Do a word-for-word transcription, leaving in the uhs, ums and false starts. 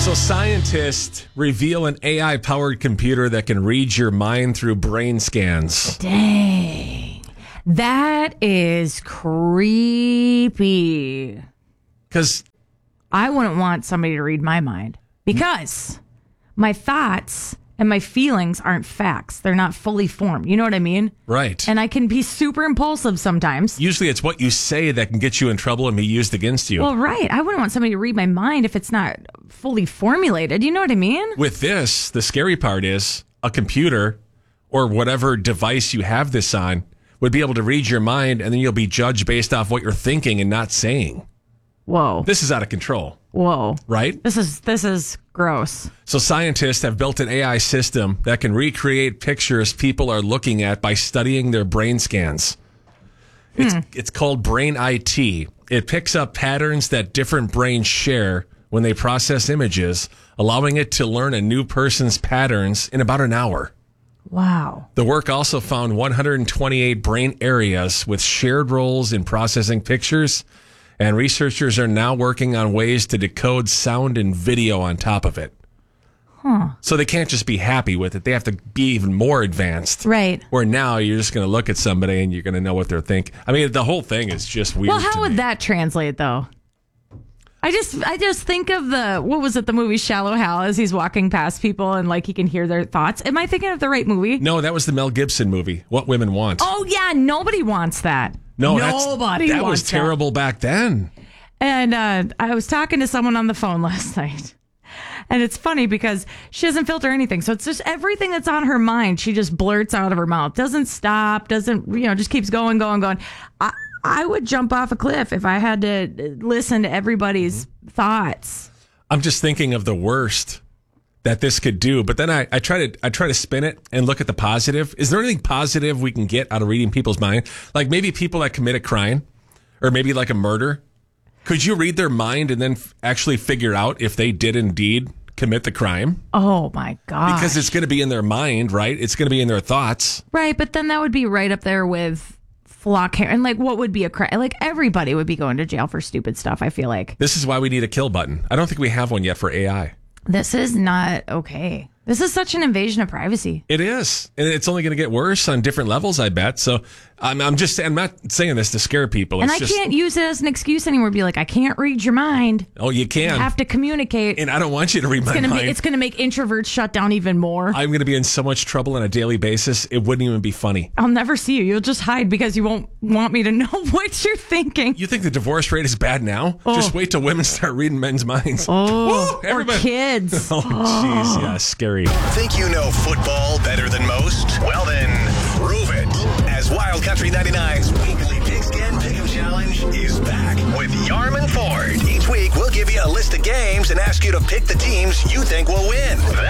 So scientists reveal an A I-powered computer that can read your mind through brain scans. Dang. That is creepy. Because I wouldn't want somebody to read my mind because my thoughts and my feelings aren't facts. They're not fully formed. You know what I mean? Right. And I can be super impulsive sometimes. Usually it's what you say that can get you in trouble and be used against you. Well, right. I wouldn't want somebody to read my mind if it's not fully formulated. You know what I mean? With this, the scary part is a computer or whatever device you have this on would be able to read your mind, and then you'll be judged based off what you're thinking and not saying. Whoa. This is out of control. Whoa. Right? This is this is gross. So scientists have built an A I system that can recreate pictures people are looking at by studying their brain scans. It's Hmm. it's called Brain I T. It picks up patterns that different brains share when they process images, allowing it to learn a new person's patterns in about an hour. Wow. The work also found one hundred twenty-eight brain areas with shared roles in processing pictures, and researchers are now working on ways to decode sound and video on top of it. Huh. So they can't just be happy with it. They have to be even more advanced. Right. Where now you're just going to look at somebody and you're going to know what they're thinking. I mean, the whole thing is just weird. Well, how to would me. that translate, though? I just I just think of the, what was it, the movie Shallow Hal, as he's walking past people and like he can hear their thoughts. Am I thinking of the right movie? No, that was the Mel Gibson movie, What Women Want. Oh, yeah. Nobody wants that. no, that's- Nobody that wants was terrible back then. And uh, I was talking to someone on the phone last night. And it's funny because she doesn't filter anything. So it's just everything that's on her mind. She just blurts out of her mouth. Doesn't stop. Doesn't, you know, just keeps going, going, going. I, I would jump off a cliff if I had to listen to everybody's mm-hmm. thoughts. I'm just thinking of the worst that this could do. But then I, I try to I try to spin it and look at the positive. Is there anything positive we can get out of reading people's mind? Like maybe people that commit a crime or maybe like a murder. Could you read their mind and then f- actually figure out if they did indeed commit the crime? Oh, my God. Because it's going to be in their mind, right? It's going to be in their thoughts. Right, but then that would be right up there with flock hair. And, like, what would be a crime? Like, everybody would be going to jail for stupid stuff, I feel like. This is why we need a kill button. I don't think we have one yet for A I. This is not okay. This is such an invasion of privacy. It is. And it's only going to get worse on different levels, I bet. So I'm, I'm just, I'm not saying this to scare people. It's and I just, can't use it as an excuse anymore. Be like, I can't read your mind. Oh, you can. You have to communicate. And I don't want you to read it's my gonna mind. Be, it's going to make introverts shut down even more. I'm going to be in so much trouble on a daily basis. It wouldn't even be funny. I'll never see you. You'll just hide because you won't want me to know what you're thinking. You think the divorce rate is bad now? Oh. Just wait till women start reading men's minds. Oh, Woo, or kids. Oh, jeez. Yeah, scary. Think you know football better than most? Well then, prove it. As Wild Country ninety-nine's weekly Pigskin Pick'em Challenge is back with Yarman Ford. Each week, we'll give you a list of games and ask you to pick the teams you think will win.